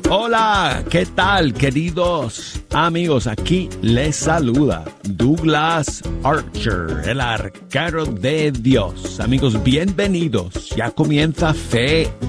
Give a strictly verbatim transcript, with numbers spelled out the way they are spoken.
Hola, ¿qué tal, queridos amigos? Aquí les saluda Douglas Archer, el arquero de Dios. Amigos, bienvenidos. Ya comienza Fe